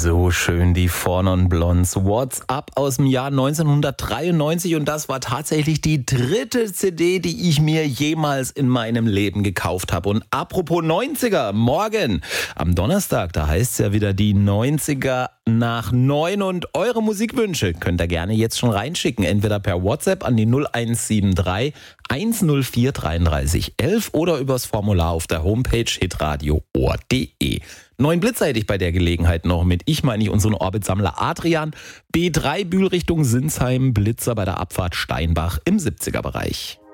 So schön, die Four Non Blondes. What's Up aus dem Jahr 1993 und das war tatsächlich die dritte CD, die ich mir jemals in meinem Leben gekauft habe. Und apropos 90er, morgen am Donnerstag, da heißt es ja wieder die 90er nach 9 und eure Musikwünsche könnt ihr gerne jetzt schon reinschicken, entweder per WhatsApp an die 0173 104 33 11 oder übers Formular auf der Homepage hitradio.de. 9 Blitzer hätte ich bei der Gelegenheit noch mit. Ich meine unseren Orbitsammler Adrian. B3 Bühl Richtung Sinsheim, Blitzer bei der Abfahrt Steinbach im 70er Bereich.